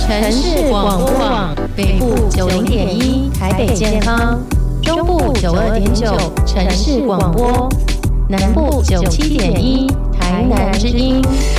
城市广播网，北部90.1台北健康，中部92.9城市广播，南部97.1台南之音。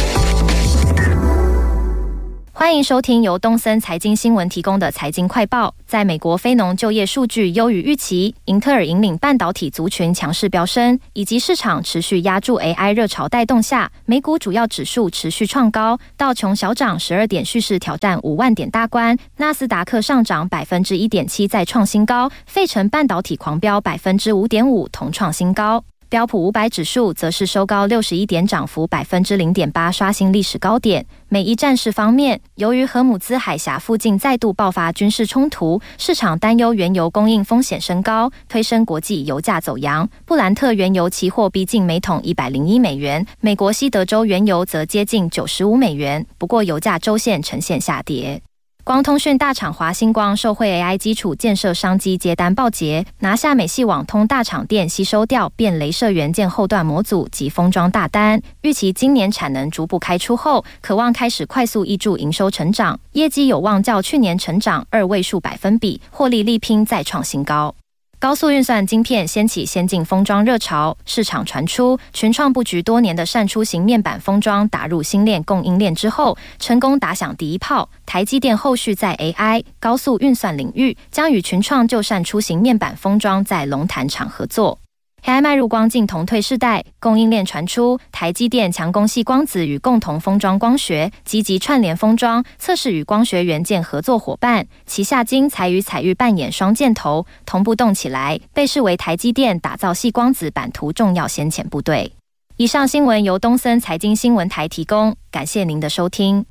欢迎收听由东森财经新闻提供的财经快报。在美国非农就业数据优于预期，英特尔引领半导体族群强势飙升，以及市场持续压住 AI 热潮带动下，美股主要指数持续创高，道琼小涨12点，蓄势挑战5万点大关；纳斯达克上涨1.7%，再创新高；费城半导体狂飙5.5%，同创新高。标普500指数则是收高61点，涨幅0.8%，刷新历史高点。美伊战事方面，由于荷姆兹海峡附近再度爆发军事冲突，市场担忧原油供应风险升高，推升国际油价走扬。布兰特原油期货逼近每桶101美元，美国西德州原油则接近95美元。不过，油价周线呈现下跌。光通讯大厂华星光受惠 AI 基础建设商机接单爆捷，拿下美系网通大厂店吸收掉变雷射元件后段模组及封装大单，预期今年产能逐步开出后，可望开始快速挹注营收成长，业绩有望较去年成长2位数百分比，获利力拼再创新高。高速运算晶片掀起先进封装热潮，市场传出群创布局多年的扇出型面板封装打入新链供应链之后，成功打响第一炮。台积电后续在 AI 高速运算领域将与群创就扇出型面板封装在龙潭厂合作。AI 迈入光镜同退世代，供应链传出台积电强攻矽光子与共同封装光学，积极串联封装，测试与光学元件合作伙伴，旗下晶彩与彩玉扮演双箭头，同步动起来，被视为台积电打造矽光子版图重要先遣部队。以上新闻由东森财经新闻台提供，感谢您的收听。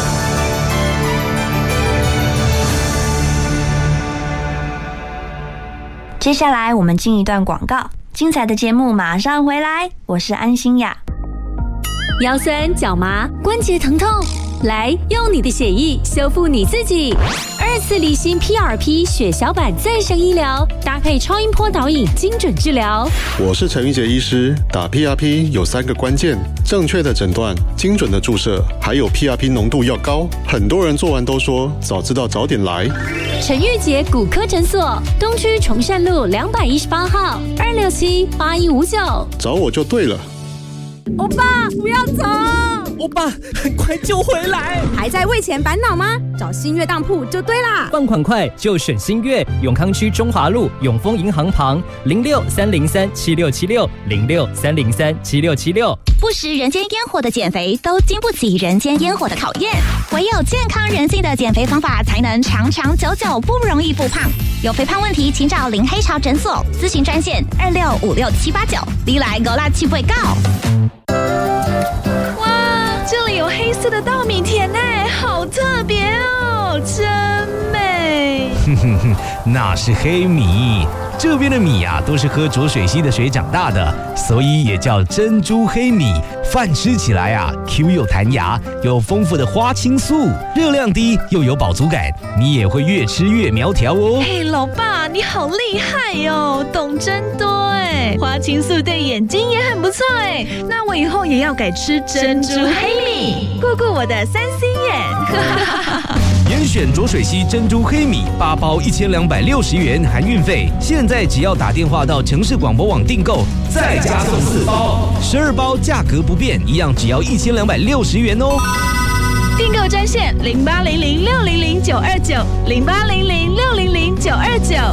接下来我们进一段广告。精彩的节目马上回来，我是安心雅。 腰酸脚麻关节疼痛，来用你的血液修复你自己。2次离心 PRP 血小板再生医疗，搭配超音波导引精准治疗。 我是陈玉杰医师，打 PRP 有3个关键：正确的诊断、精准的注射，还有 PRP 浓度要高。很多人做完都说早知道早点来。 陈玉杰骨科诊所，东区崇善路218号，2678159， 找我就对了。 欧巴，不要走！ 欧巴，很快就回来。 还在为钱烦恼吗？找新月当铺就对啦。 放款快就选新月，永康区中华路永丰银行旁，0630376676，0630376676。 不食人间烟火的减肥，都经不起人间烟火的考验。唯有健康人性的减肥方法，才能长长久久不容易复胖。有肥胖问题，请找林黑潮诊所咨询专线2656-789，你来勾拉去被告。 哇，这里有黑色的稻米田呢，好特别哦，真美。 那是黑米。这边的米啊，都是喝浊水溪的水长大的，所以也叫珍珠黑米。饭吃起来啊 ，Q 又弹牙，有丰富的花青素，热量低又有饱足感，你也会越吃越苗条哦。 嘿，老爸，你好厉害哟，懂真多哎！花青素对眼睛也很不错哎，那我以后也要改吃珍珠黑米，顾顾我的3C眼。 严选浊水溪珍珠黑米8包1260元含运费，现在只要打电话到城市广播网订购，再加送4包，12包价格不变，一样只要1260元哦。 订购专线0800-600-929，0800-600-929。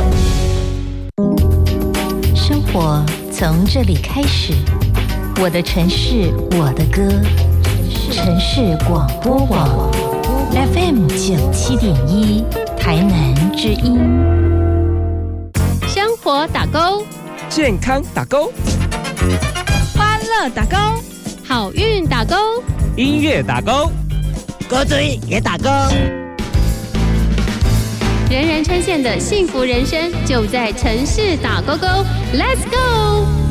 生活从这里开始，我的城市，我的歌，城市广播网。FM 97.1台南之音， 生活打勾， 健康打勾， 欢乐打勾， 好运打勾， 音乐打勾， 歌嘴也打勾。 人人称羡的幸福人生，就在城市打勾勾 ，Let's go！